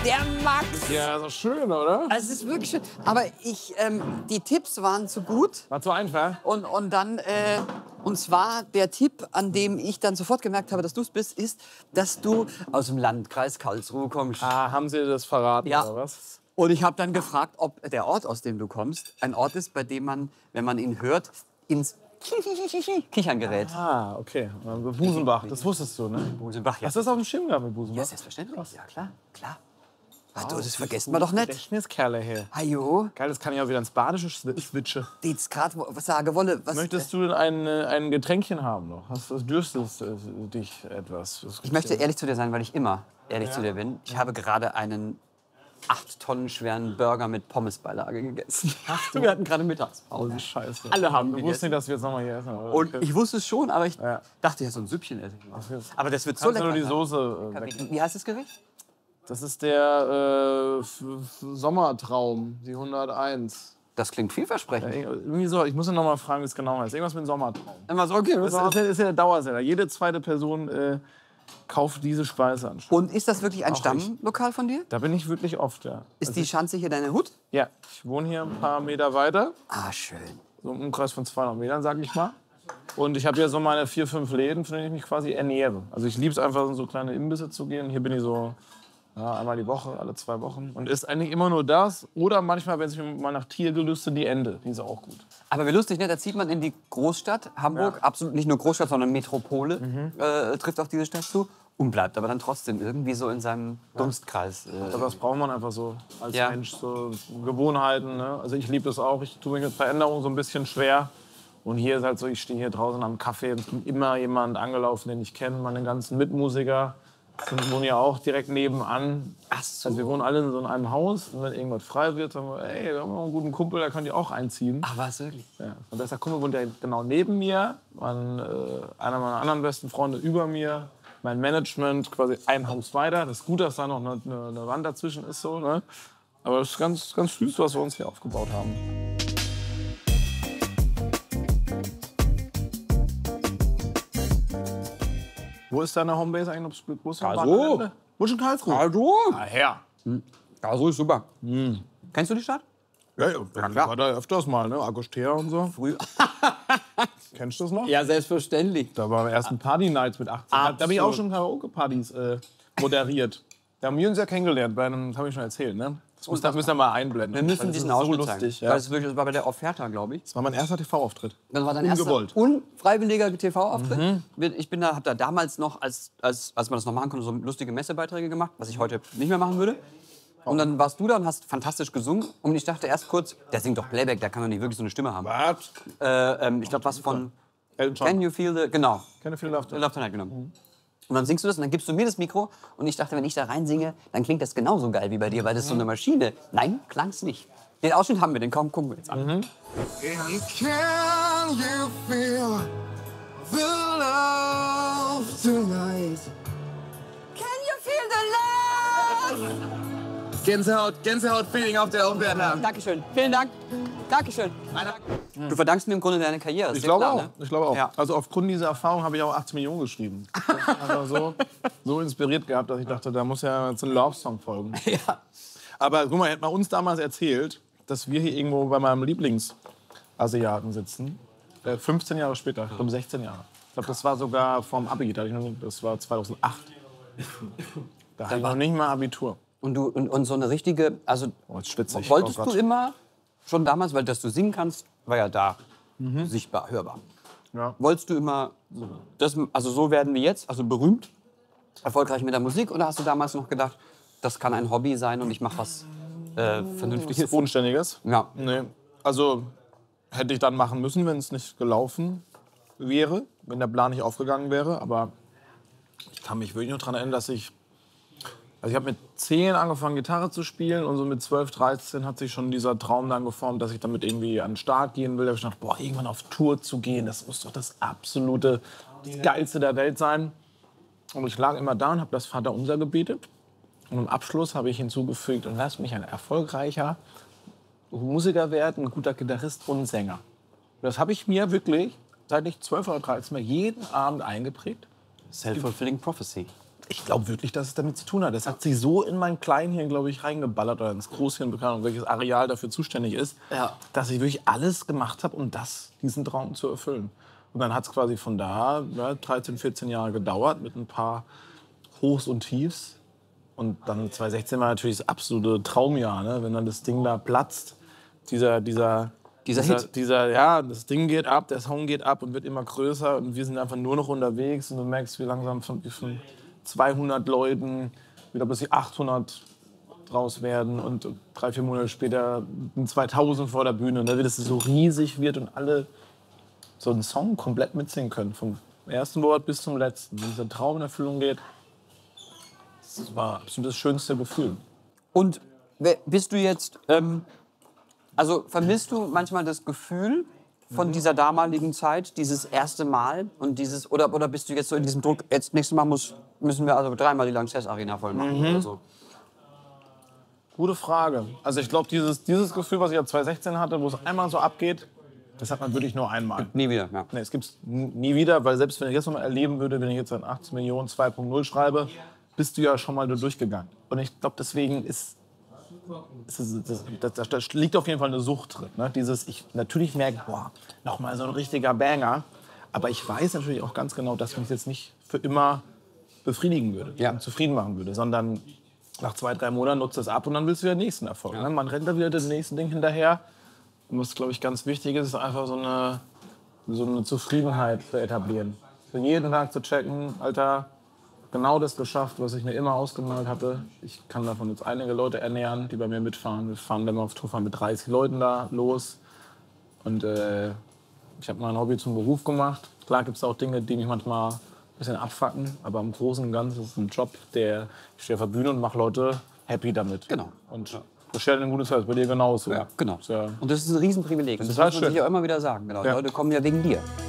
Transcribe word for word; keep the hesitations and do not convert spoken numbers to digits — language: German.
Der Max. Ja, so schön, oder? Es ist wirklich schön. Aber ich, ähm, die Tipps waren zu gut. War zu einfach. Und, und dann, äh, und zwar der Tipp, an dem ich dann sofort gemerkt habe, dass du es bist, ist, dass du aus dem Landkreis Karlsruhe kommst. Ah, haben Sie das verraten, Ja. oder was? Und ich habe dann gefragt, ob der Ort, aus dem du kommst, ein Ort ist, bei dem man, wenn man ihn hört, ins Kichern gerät. Ah, okay. Busenbach, das wusstest du, ne? Busenbach, ja. Hast du das auf dem Schirm gehabt mit Busenbach? Ja, selbstverständlich. Ja, klar, klar. Ach, du, das vergessen wir doch nicht. Gedächtniskerle her. Ajo, Geil, das kann ich auch wieder ins Badische switchen. die jetzt gerade was sagen wolle. Was, Möchtest du denn ein, äh, ein Getränkchen haben noch? Hast du dürstest äh, dich etwas? Was Ich möchte ehrlich zu dir sein, weil ich immer ehrlich zu dir bin. Ich habe gerade einen acht Tonnen schweren Burger mit Pommesbeilage gegessen. Ach, wir hatten gerade Mittagspause. Scheiße. Alle haben Du gegessen. wusstest nicht, dass wir jetzt nochmal hier essen. oder? Und ich wusste es schon, aber ich Ja. dachte ja, so ein Süppchen esse ich mal. Aber das wird so Kannst du lecker. nur die sein. Soße äh, weg. Wie heißt das Gericht? Das ist der äh, F- F- Sommertraum, die hunderteins. Das klingt vielversprechend. Ja, irgendwie so, ich muss noch mal fragen, wie es genau heißt. Irgendwas mit dem Sommertraum. Immer so, okay, Das ist, das ist ja der Dauersender. Jede zweite Person äh, kauft diese Speise an. Und ist das wirklich ein Auch Stammlokal von dir? Da bin ich wirklich oft, ja. Ist die Schanze hier deine Hut? Ja, ich wohne hier ein paar Meter weiter, Ah, schön. so im Umkreis von zweihundert Metern, sag ich mal. Und ich habe hier so meine vier, fünf Läden, von denen ich mich quasi ernähre. Also ich liebe es einfach, in so kleine Imbisse zu gehen. Hier bin ich so ja, einmal die Woche, alle zwei Wochen. Und ist eigentlich immer nur das. Oder manchmal, wenn es mir mal nach Tier gelüstet, die Ente. Die ist auch gut. Aber wie lustig, ne? Da zieht man in die Großstadt, Hamburg, absolut nicht nur Großstadt, sondern Metropole, äh, trifft auf diese Stadt zu und bleibt aber dann trotzdem irgendwie so in seinem Dunstkreis. Äh, Aber das braucht man einfach so als Ja. Mensch, so Gewohnheiten. Ne? Also ich liebe das auch. Ich tue mich mit Veränderungen so ein bisschen schwer. Und hier ist halt so, ich stehe hier draußen am Café und es kommt immer jemand angelaufen, den ich kenne. Meine ganzen Mitmusiker sind, wohnen ja auch direkt nebenan. Ach so. Also wir wohnen alle in so einem Haus. Und wenn irgendwas frei wird, sagen wir, ey, wir haben noch einen guten Kumpel, da könnt ihr auch einziehen. Ach, was wirklich? Ja. Und der Kumpel wohnt ja genau neben mir. Mein, äh, einer meiner anderen besten Freunde über mir. Mein Management quasi ein Haus weiter. Das ist gut, dass da noch eine, eine, eine Wand dazwischen ist. So, ne? Aber es ist ganz, ganz süß, was wir uns hier aufgebaut haben. Wo ist deine Homebase eigentlich? Wo ist Karlsruhe. Wo ist in Karlsruhe? Hallo? Ah, her. Karlsruhe ist super. Kennst du die Stadt? Ja, ja, ich war da öfters mal, ne? Agostea und so. Früh. Kennst du das noch? Ja, selbstverständlich. Da waren ersten Party-Nights mit achtzehn. Da habe ich auch schon Karaoke-Partys äh, moderiert. Da haben wir uns ja kennengelernt, bei einem, das habe ich schon erzählt, ne? Das muss, das müssen wir mal einblenden. Wir müssen Weil das diesen ist so Ausschnitt lustig. zeigen. Ja. Weil es wirklich, das war bei der Offerta, glaube ich. Das war mein erster T V-Auftritt. Das war dein Ungewollt. erster unfreiwilliger T V-Auftritt. Ich bin da, habe da damals noch, als, als, als man das noch machen konnte, so lustige Messebeiträge gemacht, was ich heute nicht mehr machen würde. Und dann warst du da und hast fantastisch gesungen. Und ich dachte erst kurz, der singt doch Playback, der kann doch nicht wirklich so eine Stimme haben. Was? Äh, ähm, ich glaube, was von Elton John. Can You Feel the... Genau, Keine viel Laughter. Love Tonight, genau. Und dann singst du das und dann gibst du mir das Mikro. Und ich dachte, wenn ich da reinsinge, dann klingt das genauso geil wie bei dir, weil das ist so eine Maschine. Nein, klang's nicht. Den Ausschnitt haben wir, den kaum gucken wir jetzt an. And can you feel the love tonight? Can you feel the love? Gänsehaut, Gänsehaut-Feeling auf der Aufwärter. Dankeschön. Vielen Dank. Dankeschön. Du verdankst mir im Grunde deine Karriere. ist Ich dir glaube klar, auch. ne? Ich glaube auch. Ja. Also aufgrund dieser Erfahrung habe ich auch achtzehn Millionen geschrieben. Das ist einfach so, so inspiriert gehabt, dass ich dachte, da muss ja jetzt ein Love-Song folgen. Ja. Aber guck mal, hätte man uns damals erzählt, dass wir hier irgendwo bei meinem Lieblingsasiaten sitzen, äh, fünfzehn Jahre später, ich glaube sechzehn Jahre. Ich glaube, das war sogar vom Abi, da hatte ich noch nicht- das war zweitausendacht. Da hatte ich noch nicht mal Abitur. Und, du, und, und so eine richtige, also Oh, jetzt schwitze ich. wolltest Oh du Gott. immer, schon damals, weil dass du singen kannst, war ja da sichtbar, hörbar. Ja. Wolltest du immer, das, also so werden wir jetzt, also berühmt, erfolgreich mit der Musik, oder hast du damals noch gedacht, das kann ein Hobby sein und ich mache was äh, Vernünftiges? Bodenständiges? Ja. Nee. Also hätte ich dann machen müssen, wenn es nicht gelaufen wäre, wenn der Plan nicht aufgegangen wäre. Aber ich kann mich wirklich noch daran erinnern, dass ich... Also ich habe mit zehn angefangen, Gitarre zu spielen und so mit zwölf, dreizehn hat sich schon dieser Traum dann geformt, dass ich damit irgendwie an den Start gehen will. Da habe ich gedacht, boah, irgendwann auf Tour zu gehen, das muss doch das absolute, das Geilste der Welt sein. Und ich lag immer da und habe das Vaterunser gebetet. Und im Abschluss habe ich hinzugefügt, und lass mich ein erfolgreicher Musiker werden, ein guter Gitarrist und Sänger. Und das habe ich mir wirklich, seit ich zwölf oder dreizehn war, jeden Abend eingeprägt. Self-fulfilling prophecy. Ich glaube wirklich, dass es damit zu tun hat. Das hat sich so in mein Kleinhirn, glaube ich, reingeballert oder ins Großhirn, keine Ahnung, welches Areal dafür zuständig ist, Ja. dass ich wirklich alles gemacht habe, um das, diesen Traum zu erfüllen. Und dann hat es quasi von da ja, dreizehn, vierzehn Jahre gedauert mit ein paar Hochs und Tiefs. Und dann zwanzig sechzehn war natürlich das absolute Traumjahr, ne? Wenn dann das Ding da platzt. Dieser, dieser, Dieser dieser, Hit. dieser, ja, das Ding geht ab, der Song geht ab und wird immer größer. Und wir sind einfach nur noch unterwegs. Und du merkst, wie langsam von, von zweihundert Leuten wieder bis achthundert draus werden. Und drei, vier Monate später sind zweitausend vor der Bühne. Und da wird es so riesig wird und alle so einen Song komplett mitsingen können. Vom ersten Wort bis zum letzten. Wenn dieser Traum in Erfüllung geht, das war absolut das schönste Gefühl. Und wer- bist du jetzt, ähm, also vermisst du manchmal das Gefühl von dieser damaligen Zeit, dieses erste Mal und dieses, oder, oder bist du jetzt so in diesem Druck, jetzt nächstes Mal muss, müssen wir also dreimal die Lanxess Arena voll machen oder so? Gute Frage. Also ich glaube, dieses, dieses Gefühl, was ich ja zwanzig sechzehn hatte, wo es einmal so abgeht, das hat man wirklich nur einmal. Nie wieder, ja. Nee, es gibt es nie wieder, weil selbst wenn ich jetzt noch mal erleben würde, wenn ich jetzt an achtzehn Millionen zwei Punkt null schreibe, bist du ja schon mal da durchgegangen. Und ich glaube, deswegen ist, ist es, das, das, das, das liegt auf jeden Fall eine Sucht drin. Ne? Dieses, ich natürlich merke, boah, noch mal so ein richtiger Banger. Aber ich weiß natürlich auch ganz genau, dass mich jetzt nicht für immer befriedigen würde Ja. und zufrieden machen würde, sondern nach zwei, drei Monaten nutzt es ab und dann willst du wieder den nächsten Erfolg. Ne? Man rennt da wieder dem nächsten Ding hinterher. Und was, glaube ich, ganz wichtig ist, ist einfach so eine, so eine Zufriedenheit zu etablieren. Für jeden Tag zu checken, Alter, genau das geschafft, was ich mir immer ausgemalt hatte. Ich kann davon jetzt einige Leute ernähren, die bei mir mitfahren. Wir fahren dann mal auf Tour fahren mit dreißig Leuten da los. Und äh, ich habe mein Hobby zum Beruf gemacht. Klar gibt es auch Dinge, die mich manchmal ein bisschen abfacken. Aber im Großen und Ganzen ist es ein Job, der ich stehe auf der Bühne und mache Leute happy damit. Genau. Und das stellt ein gutes Herz bei dir genauso. Ja, genau. Ist ja Und das ist ein Riesenprivileg. Und das, total muss man sich schön. auch immer wieder sagen. Genau. Die Ja. Leute kommen ja wegen dir.